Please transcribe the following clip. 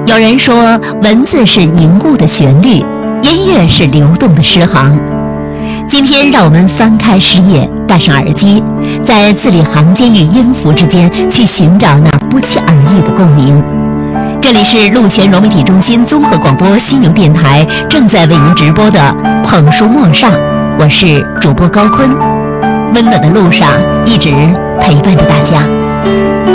有人说，文字是凝固的旋律，音乐是流动的诗行。今天，让我们翻开诗页，戴上耳机，在字里行间与音符之间去寻找那不期而遇的共鸣。这里是陆泉融媒体中心综合广播犀牛电台正在为您直播的捧书陌上，我是主播高坤，温暖的路上一直陪伴着大家。